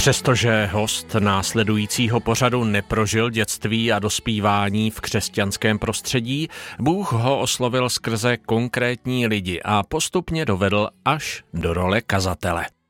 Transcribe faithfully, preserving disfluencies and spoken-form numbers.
Přestože host následujícího pořadu neprožil dětství a dospívání v křesťanském prostředí, Bůh ho oslovil skrze konkrétní lidi a postupně dovedl až do role kazatele.